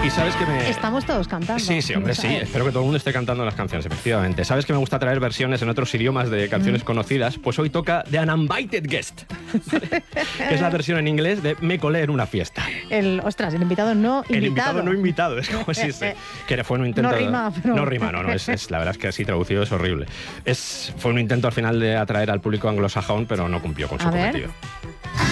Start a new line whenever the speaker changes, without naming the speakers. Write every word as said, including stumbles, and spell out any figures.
Y sabes que me...
Estamos todos cantando.
Sí, sí, hombre, sí.
¿Sabes?
Espero que todo el mundo esté cantando las canciones, efectivamente. ¿Sabes que me gusta traer versiones en otros idiomas de canciones mm. conocidas? Pues hoy toca The Uninvited Guest, que es la versión en inglés de Me colé en una fiesta.
El, ostras, el invitado no invitado.
El invitado no invitado, es como si se... Que fue un intento...
No rima, pero...
No rima, no, no, es, es, la verdad es que así traducido es horrible. Es, fue un intento al final de atraer al público anglosajón, pero no cumplió con su
A
cometido.
ver.